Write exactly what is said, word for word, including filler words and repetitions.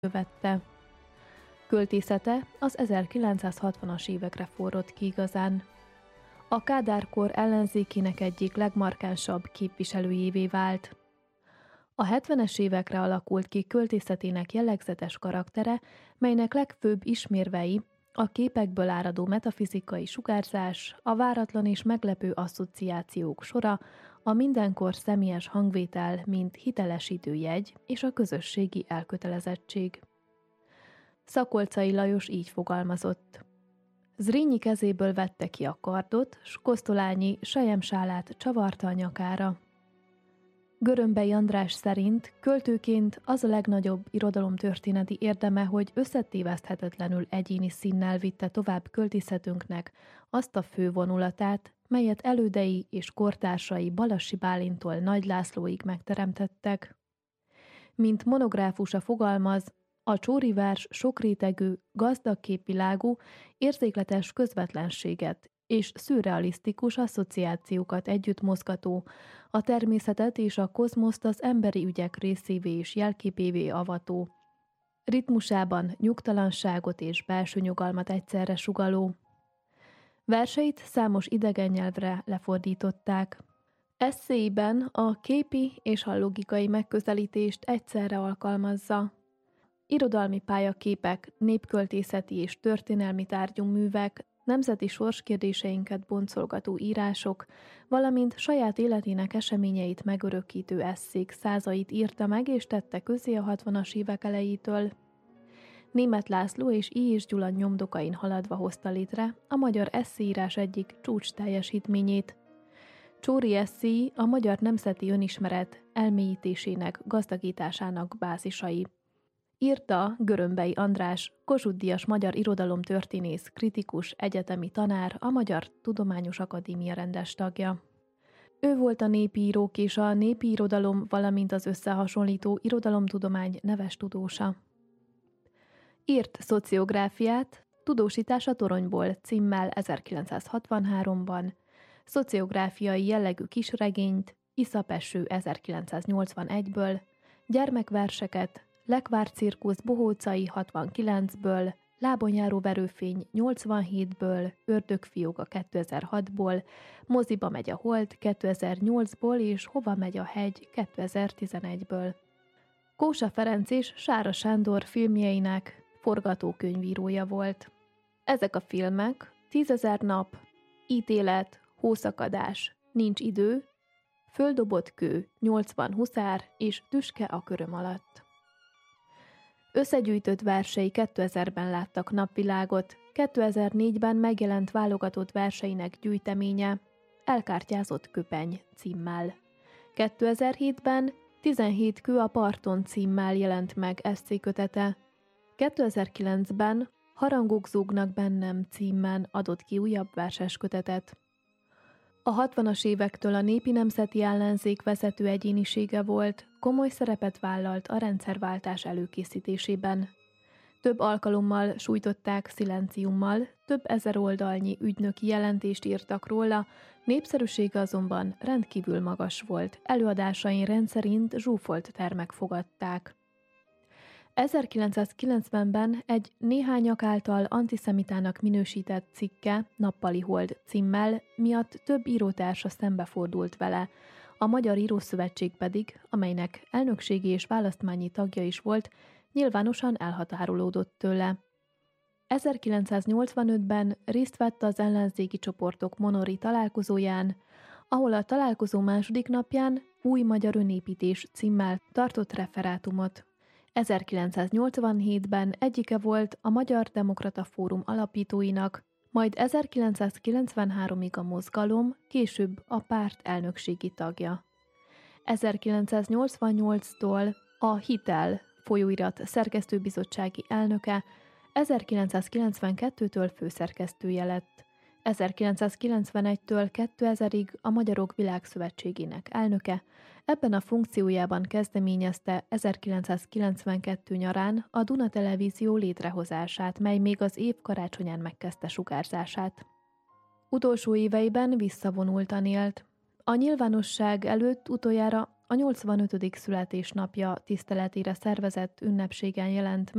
követte. Költészete az ezerkilencszázhatvanas évekre forrott ki igazán. A Kádár-kor ellenzékének egyik legmarkánsabb képviselőjévé vált. A hetvenes évekre alakult ki költészetének jellegzetes karaktere, melynek legfőbb ismérvei a képekből áradó metafizikai sugárzás, a váratlan és meglepő asszociációk sora, a mindenkor személyes hangvétel, mint hitelesítő jegy és a közösségi elkötelezettség. Szakolczai Lajos így fogalmazott. Zrínyi kezéből vette ki a kardot, s Kosztolányi selyemsálát csavarta a nyakára. Görömbei András szerint költőként az a legnagyobb irodalomtörténeti érdeme, hogy összetéveszthetetlenül egyéni színnel vitte tovább költészetünknek azt a fő vonulatát, melyet elődei és kortársai Balassi Bálintól Nagy Lászlóig megteremtettek. Mint monográfusa fogalmaz, a Csóri vers sokrétegű, gazdag képvilágú, érzékletes közvetlenséget és szürrealisztikus asszociációkat együtt mozgató, a természetet és a kozmoszt az emberi ügyek részévé és jelképévé avató, ritmusában nyugtalanságot és belső nyugalmat egyszerre sugalló. Verseit számos idegen nyelvre lefordították. Esszéiben a képi és a logikai megközelítést egyszerre alkalmazza. Irodalmi pályaképek, népköltészeti és történelmi tárgyú művek, nemzeti sorskérdéseinket boncolgató írások, valamint saját életének eseményeit megörökítő esszék százait írta meg és tette közé a hatvanas évek elejétől. Németh László és I. és Gyula nyomdokain haladva hozta létre a magyar esszéírás egyik csúcs teljesítményét. Csóri esszéi a magyar nemzeti önismeret elmélyítésének, gazdagításának bázisai. Írta Görömbei András, Kossuth-díjas magyar irodalomtörténész, kritikus, egyetemi tanár, a Magyar Tudományos Akadémia rendes tagja. Ő volt a népi írók és a népi irodalom, valamint az összehasonlító irodalomtudomány neves tudósa. Írt szociográfiát, Tudósítás a toronyból címmel ezerkilencszázhatvanháromban, szociográfiai jellegű kisregényt, Iszap-eső ezerkilencszáznyolcvanegyből, gyermekverseket, Lekvár cirkusz bohócai hatvankilencből, Lábon járó verőfény nyolcvanhétből, Ördögfióka kétezer-hatból, Moziba megy a hold kétezer-nyolcból és Hova megy a hegy kétezer-tizenegyből. Kósa Ferenc és Sára Sándor filmjeinek forgatókönyvírója volt. Ezek a filmek Tízezer nap, Ítélet, Hószakadás, Nincs idő, Földobott kő, nyolcvan huszár és Tüske a köröm alatt. Összegyűjtött versei kétezerben láttak napvilágot, kétezer-négyben megjelent válogatott verseinek gyűjteménye, Elkártyázott köpeny címmel. kétezer-hétben tizenhét kő a parton címmel jelent meg esszékötete. kétezer-kilencben Harangok zúgnak bennem címmel adott ki újabb verseskötetet. A hatvanas évektől a népi nemzeti ellenzék vezető egyénisége volt, komoly szerepet vállalt a rendszerváltás előkészítésében. Több alkalommal sújtották szilenciummal, több ezer oldalnyi ügynöki jelentést írtak róla, népszerűsége azonban rendkívül magas volt, előadásain rendszerint zsúfolt termek fogadták. ezerkilencszázkilencvenben egy néhányak által antiszemitának minősített cikke, Nappali hold címmel miatt több írótársa szembefordult vele, a Magyar Írószövetség pedig, amelynek elnökségi és választmányi tagja is volt, nyilvánosan elhatárolódott tőle. ezerkilencszáznyolcvanötben részt vett az ellenzéki csoportok monori találkozóján, ahol a találkozó második napján Új magyar önépítés címmel tartott referátumot. ezerkilencszáznyolcvanhétben egyike volt a Magyar Demokrata Fórum alapítóinak, majd ezerkilencszázkilencvenháromig a mozgalom, később a párt elnökségi tagja. ezerkilencszáznyolcvannyolctól a Hitel folyóirat szerkesztőbizottsági elnöke, ezerkilencszázkilencvenkettőtől főszerkesztője lett. ezerkilencszázkilencvenegytől kétezerig a Magyarok Világszövetségének elnöke, ebben a funkciójában kezdeményezte ezerkilencszázkilencvenkettő nyarán a Duna Televízió létrehozását, mely még az év karácsonyán megkezdte sugárzását. Utolsó éveiben visszavonultan élt. A nyilvánosság előtt utoljára A nyolcvanötödik születésnapja tiszteletére szervezett ünnepségen jelent